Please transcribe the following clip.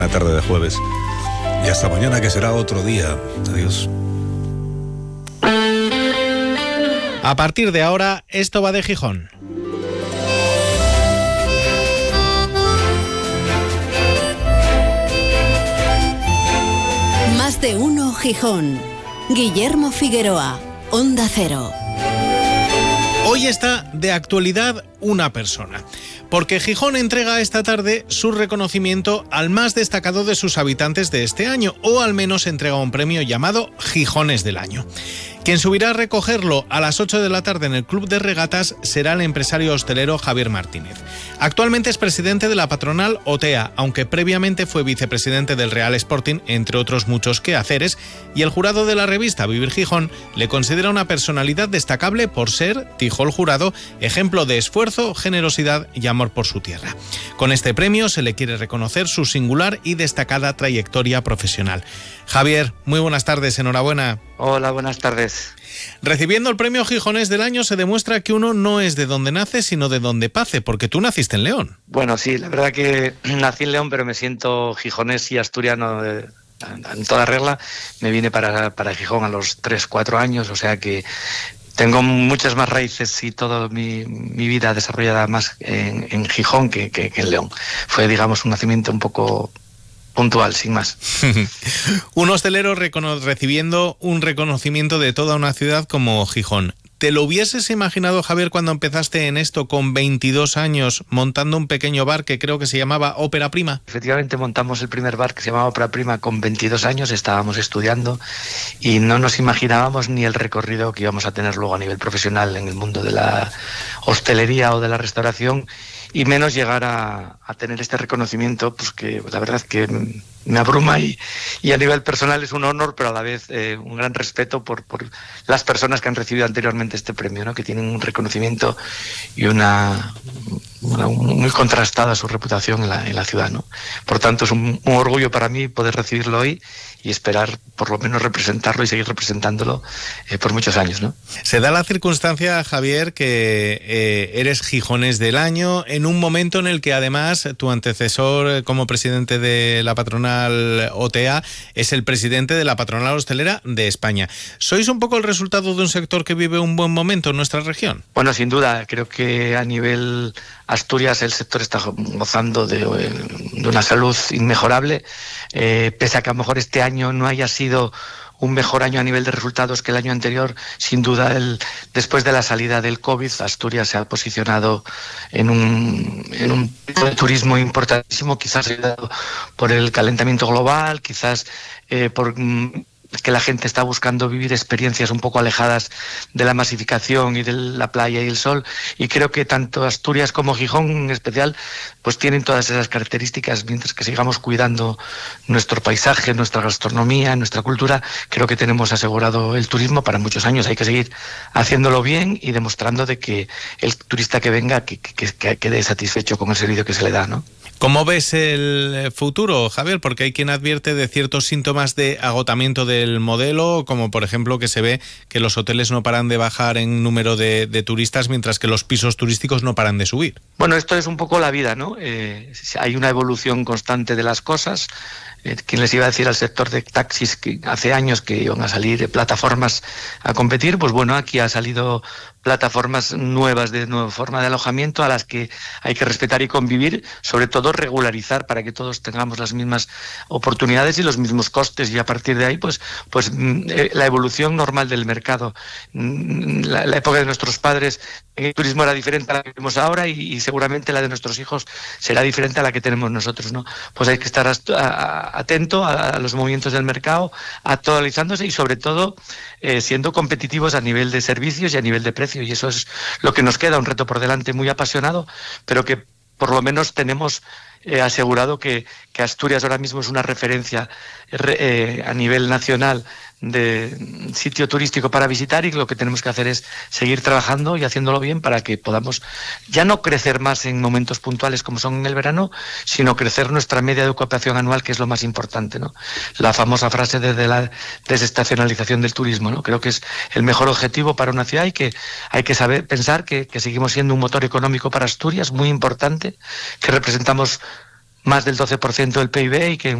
La tarde de jueves. Y hasta mañana, que será otro día. Adiós. A partir de ahora, esto va de Gijón. Más de uno Gijón. Guillermo Figueroa, Onda Cero. Hoy está de actualidad una persona, porque Gijón entrega esta tarde su reconocimiento al más destacado de sus habitantes de este año, o al menos entrega un premio llamado Gijones del Año. Quien subirá a recogerlo a las 8 de la tarde en el Club de Regatas será el empresario hostelero Javier Martínez. Actualmente es presidente de la patronal OTEA, aunque previamente fue vicepresidente del Real Sporting, entre otros muchos quehaceres, y el jurado de la revista Vivir Gijón le considera una personalidad destacable por ser, dijo el jurado, ejemplo de esfuerzo, generosidad y amor por su tierra. Con este premio se le quiere reconocer su singular y destacada trayectoria profesional. Javier, muy buenas tardes, enhorabuena. Hola, buenas tardes. Recibiendo el premio Gijones del Año se demuestra que uno no es de donde nace, sino de donde pase, porque tú naciste en León. Bueno, sí, la verdad que nací en León, pero me siento gijonés y asturiano en toda regla. Me vine para Gijón a los 3-4 años, o sea que tengo muchas más raíces y toda mi vida desarrollada más en Gijón que en León. Fue, digamos, un nacimiento un poco puntual, sin más. Un hostelero recibiendo un reconocimiento de toda una ciudad como Gijón. ¿Te lo hubieses imaginado, Javier, cuando empezaste en esto con 22 años, montando un pequeño bar que creo que se llamaba Ópera Prima? Efectivamente, montamos el primer bar que se llamaba Ópera Prima con 22 años, estábamos estudiando y no nos imaginábamos ni el recorrido que íbamos a tener luego a nivel profesional en el mundo de la hostelería o de la restauración, y menos llegar a tener este reconocimiento, pues que la verdad es que me abruma y a nivel personal es un honor, pero a la vez un gran respeto por las personas que han recibido anteriormente este premio, ¿no? Que tienen un reconocimiento y una muy contrastada su reputación en la ciudad, ¿no? Por tanto, es un orgullo para mí poder recibirlo hoy y esperar por lo menos representarlo y seguir representándolo por muchos años, ¿no? Se da la circunstancia, Javier, que eres Gijones del Año en un momento en el que además tu antecesor como presidente de la patronal OTEA es el presidente de la patronal hostelera de España. ¿Sois un poco el resultado de un sector que vive un buen momento en nuestra región? Bueno, sin duda, creo que a nivel Asturias el sector está gozando de una salud inmejorable, pese a que a lo mejor este año no haya sido un mejor año a nivel de resultados que el año anterior. Sin duda, después de la salida del COVID, Asturias se ha posicionado en un tipo de turismo importantísimo, quizás ayudado por el calentamiento global, quizás por que la gente está buscando vivir experiencias un poco alejadas de la masificación y de la playa y el sol, y creo que tanto Asturias como Gijón en especial pues tienen todas esas características. Mientras que sigamos cuidando nuestro paisaje, nuestra gastronomía, nuestra cultura, creo que tenemos asegurado el turismo para muchos años. Hay que seguir haciéndolo bien y demostrando de que el turista que venga que quede satisfecho con el servicio que se le da, ¿no? ¿Cómo ves el futuro, Javier? Porque hay quien advierte de ciertos síntomas de agotamiento del modelo, como por ejemplo que se ve que los hoteles no paran de bajar en número de turistas, mientras que los pisos turísticos no paran de subir. Bueno, esto es un poco la vida, ¿no? Hay una evolución constante de las cosas. ¿Quién les iba a decir al sector de taxis que hace años que iban a salir plataformas a competir? Pues bueno, aquí ha salido plataformas nuevas de nueva forma de alojamiento a las que hay que respetar y convivir, sobre todo regularizar para que todos tengamos las mismas oportunidades y los mismos costes, y a partir de ahí pues la evolución normal del mercado. La época de nuestros padres en el turismo era diferente a la que vemos ahora y seguramente la de nuestros hijos será diferente a la que tenemos nosotros, ¿no? Pues hay que estar atento a los movimientos del mercado, actualizándose y sobre todo siendo competitivos a nivel de servicios y a nivel de precio, y eso es lo que nos queda, un reto por delante muy apasionado, pero que por lo menos tenemos asegurado que Asturias ahora mismo es una referencia a nivel nacional de sitio turístico para visitar, y lo que tenemos que hacer es seguir trabajando y haciéndolo bien para que podamos ya no crecer más en momentos puntuales como son en el verano, sino crecer nuestra media de ocupación anual, que es lo más importante, ¿no? La famosa frase de la desestacionalización del turismo, ¿no? Creo que es el mejor objetivo para una ciudad y que hay que saber pensar que seguimos siendo un motor económico para Asturias muy importante, que representamos más del 12% del PIB y que